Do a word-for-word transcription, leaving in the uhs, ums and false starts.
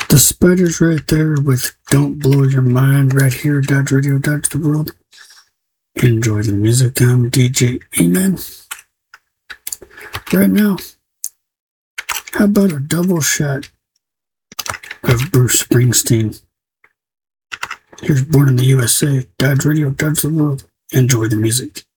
The Spiders right there with Don't Blow Your Mind right here, Dodge Radio, Dodge the World. Enjoy the music. I'm D J E-Man. Right now, how about a double shot of Bruce Springsteen? Here's Born in the U S A, Dodge Radio, Dodge the World. Enjoy the music.